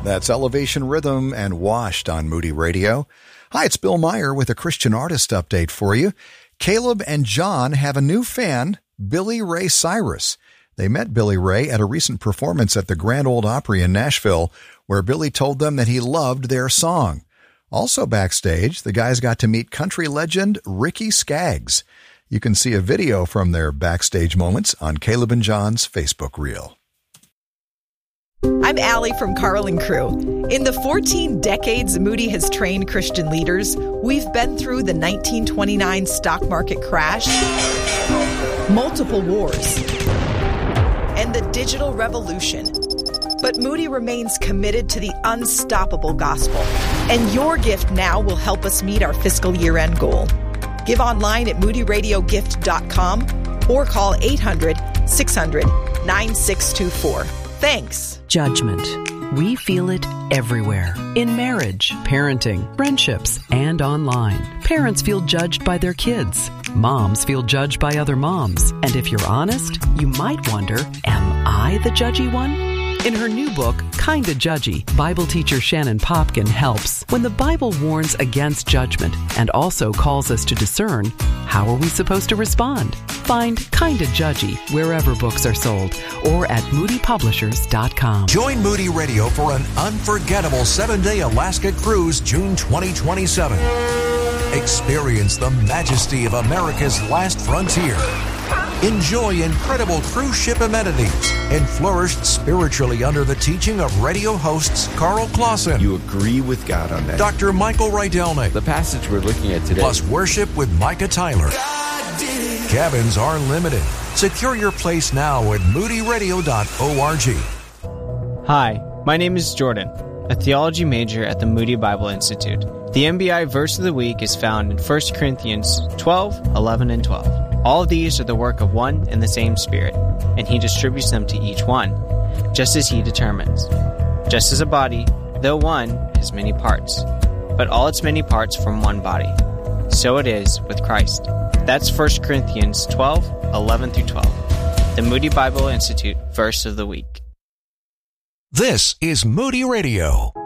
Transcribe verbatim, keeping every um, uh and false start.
That's Elevation Rhythm and Washed on Moody Radio. Hi, it's Bill Meyer with a Christian artist update for you. Caleb and John have a new fan, Billy Ray Cyrus. They met Billy Ray at a recent performance at the Grand Ole Opry in Nashville, where Billy told them that he loved their song. Also backstage, the guys got to meet country legend Ricky Skaggs. You can see a video from their backstage moments on Caleb and John's Facebook reel. I'm Allie from Carl and Crew. In the fourteen decades Moody has trained Christian leaders, we've been through the nineteen twenty-nine stock market crash, multiple wars, and the digital revolution. But Moody remains committed to the unstoppable gospel, and your gift now will help us meet our fiscal year-end goal. Give online at moody radio gift dot com or call eight hundred, six hundred, nine six two four. Thanks. Judgment. We feel it everywhere. In marriage, parenting, friendships, and online. Parents feel judged by their kids. Moms feel judged by other moms. And if you're honest, you might wonder, am I the judgy one? In her new book, Kinda Judgy, Bible teacher Shannon Popkin helps. When the Bible warns against judgment and also calls us to discern, how are we supposed to respond? Find Kinda Judgy wherever books are sold or at moody publishers dot com. Join Moody Radio for an unforgettable seven-day Alaska cruise June twenty twenty-seven. Experience the majesty of America's last frontier. Enjoy incredible cruise ship amenities and flourish spiritually under the teaching of radio hosts Carl Clausen. You agree with God on that. Doctor Michael Rydelnik. The passage we're looking at today. Plus worship with Micah Tyler. Cabins are limited. Secure your place now at moody radio dot org. Hi, my name is Jordan, a theology major at the Moody Bible Institute. The M B I verse of the week is found in First Corinthians twelve, eleven, and twelve. All of these are the work of one and the same Spirit, and He distributes them to each one, just as He determines. Just as a body, though one, has many parts, but all its many parts form one body. So it is with Christ. That's First Corinthians twelve, eleven through twelve. The Moody Bible Institute verse of the week. This is Moody Radio.